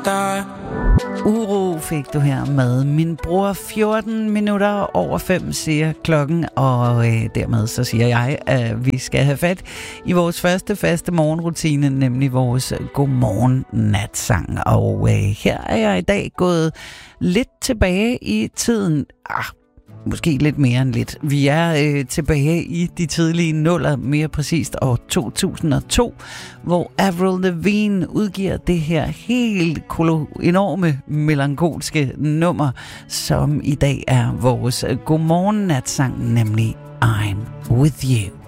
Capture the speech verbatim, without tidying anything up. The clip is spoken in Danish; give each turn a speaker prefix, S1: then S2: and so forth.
S1: that.
S2: Uro fik du her med Min Bror. Fjorten minutter over fem siger klokken, og øh, dermed så siger jeg, at vi skal have fat i vores første faste morgenrutine, nemlig vores godmorgen natsang. Og øh, her er jeg i dag gået lidt tilbage i tiden. Ah, måske lidt mere end lidt. Vi er øh, tilbage i de tidlige nuller, mere præcist år to tusind og to, hvor Avril Lavigne udgiver det her helt kolo- enorme melankolske nummer, som i dag er vores godmorgen natsang, nemlig I'm With You.